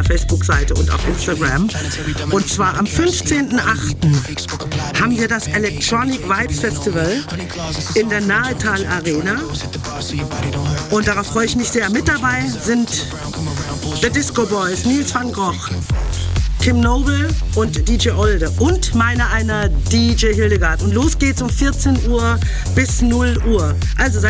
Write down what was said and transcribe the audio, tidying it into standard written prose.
meiner Facebook-Seite und auf Instagram. Und zwar am 15.08. haben wir das Electronic Vibes Festival in der Nahetal Arena. Und darauf freue ich mich sehr. Mit dabei sind The Disco Boys, Nils van Gogh, Kim Noble und DJ Olde und meine einer DJ Hildegard. Und los geht's um 14 Uhr bis 0 Uhr. Also